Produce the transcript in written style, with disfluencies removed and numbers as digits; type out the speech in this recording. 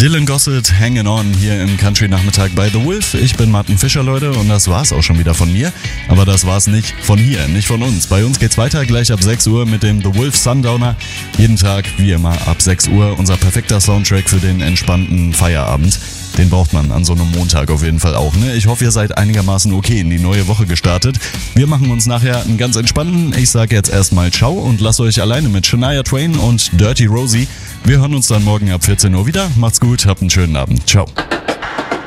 Dylan Gossett, Hanging On hier im Country-Nachmittag bei The Wolf. Ich bin Martin Fischer, Leute, und das war's auch schon wieder von mir. Aber das war's nicht von hier, nicht von uns. Bei uns geht's weiter, gleich ab 6 Uhr mit dem The Wolf Sundowner. Jeden Tag, wie immer, ab 6 Uhr unser perfekter Soundtrack für den entspannten Feierabend. Den braucht man an so einem Montag auf jeden Fall auch, ne? Ich hoffe, ihr seid einigermaßen okay in die neue Woche gestartet. Wir machen uns nachher einen ganz entspannten. Ich sage jetzt erstmal Ciao und lasst euch alleine mit Shania Twain und Dirty Rosie. Wir hören uns dann morgen ab 14 Uhr wieder. Macht's gut, habt einen schönen Abend. Ciao.